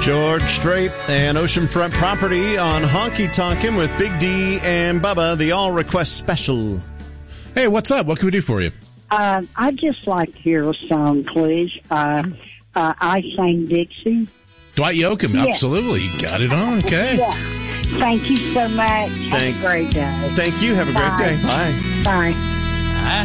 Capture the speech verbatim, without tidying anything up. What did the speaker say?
George Strait and Oceanfront Property on Honky Tonkin' with Big D and Bubba, the All Request Special. Hey, what's up? What can we do for you? Uh, I'd just like to hear a song, please. Uh, uh, I Sang Dixie. Dwight Yoakam, Yeah. absolutely. You got it on, okay. Yeah. Thank you so much. Thank- Have a great day. Thank you. Have a Bye. great day. Bye. Bye.